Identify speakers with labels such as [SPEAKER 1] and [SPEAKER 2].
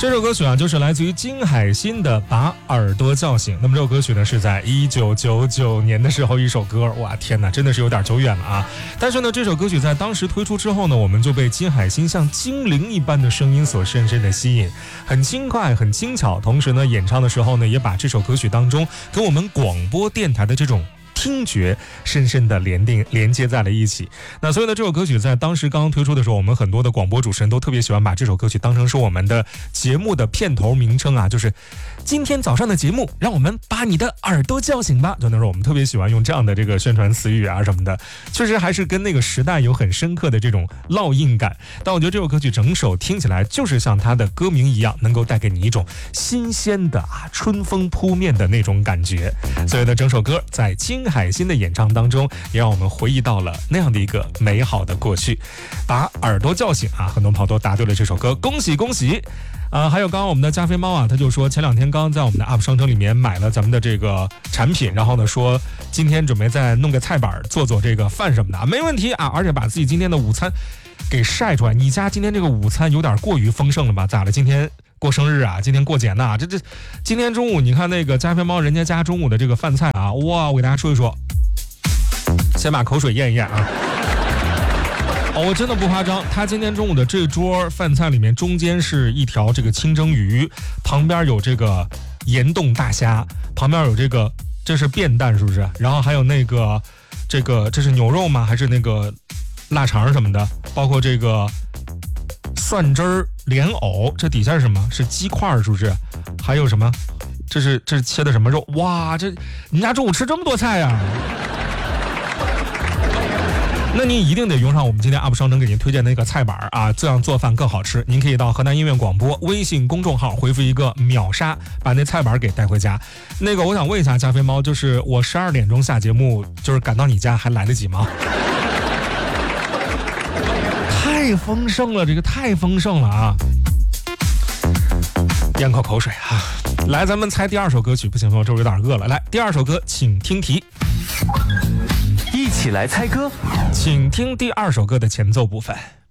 [SPEAKER 1] 这首歌曲啊，就是来自于金海心的《把耳朵叫醒》。那么这首歌曲呢，是在1999年的时候一首歌，哇天哪，真的是有点久远了啊！但是呢，这首歌曲在当时推出之后呢，我们就被金海心像精灵一般的声音所深深的吸引，很轻快，很轻巧。同时呢，演唱的时候呢，也把这首歌曲当中跟我们广播电台的这种听觉深深的连接在了一起。那所以呢，这首歌曲在当时刚刚推出的时候，我们很多的广播主持人都特别喜欢把这首歌曲当成是我们的节目的片头名称啊，就是今天早上的节目，让我们把你的耳朵叫醒吧。就那时候我们特别喜欢用这样的这个宣传词语啊什么的，确实还是跟那个时代有很深刻的这种烙印感。但我觉得这首歌曲整首听起来就是像它的歌名一样，能够带给你一种新鲜的春风扑面的那种感觉。所以呢，整首歌在金海心的演唱当中，也让我们回忆到了那样的一个美好的过去。把耳朵叫醒啊，很多朋友都答对了这首歌，恭喜恭喜！还有刚刚我们的加菲猫啊，他就说前2天刚在我们的 UP 商城里面买了咱们的这个产品，然后呢说今天准备再弄个菜板做这个饭什么的，没问题啊，而且把自己今天的午餐给晒出来。你家今天这个午餐有点过于丰盛了吧？咋了？今天过生日啊？今天过节呢？这今天中午你看那个加菲猫人家家中午的这个饭菜啊，哇，我给大家说一说，先把口水咽一咽啊。我真的不夸张，他今天中午的这桌饭菜里面，中间是一条这个清蒸鱼，旁边有这个盐冻大虾，旁边有这是便蛋是不是？然后还有那个这是牛肉吗？还是那个腊肠什么的？包括这个蒜汁儿莲藕，这底下是什么？是鸡块是不是？还有什么？这是切的什么肉？哇，你家中午吃这么多菜呀？那您一定得用上我们今天 UP 商城给您推荐的那个菜板啊，这样做饭更好吃。您可以到河南音乐广播微信公众号回复一个秒杀，把那菜板给带回家。那个我想问一下加菲猫，就是我12点钟下节目，就是赶到你家还来得及吗？太丰盛了，这个太丰盛了啊！咽口口水啊！来，咱们猜第2首歌曲，不行，我这有点饿了。来，第2首歌，请听题。
[SPEAKER 2] 一起来猜歌，
[SPEAKER 1] 请听第2首歌的前奏部分。